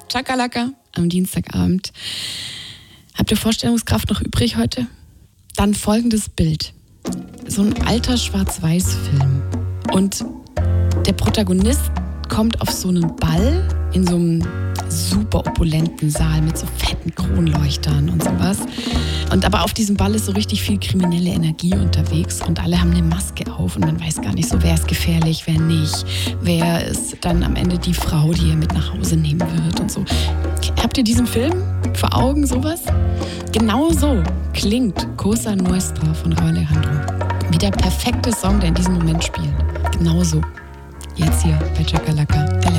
Chakalaka am Dienstagabend. Habt ihr Vorstellungskraft noch übrig heute? Dann folgendes Bild. So ein alter Schwarz-Weiß-Film. Und der Protagonist kommt auf so einen Ball in so einem super opulenten Saal mit so fetten Kronleuchtern und sowas. Und aber auf diesem Ball ist so richtig viel kriminelle Energie unterwegs und alle haben eine Maske auf und man weiß gar nicht so, wer ist gefährlich, wer nicht. Wer ist dann am Ende die Frau, die er mit nach Hause nehmen wird und so. Habt ihr diesen Film vor Augen, sowas? Genau so klingt Cosa Nostra von Rauw Alejandro. Wie der perfekte Song, der in diesem Moment spielt. Genau so. Jetzt hier bei Chakalaka.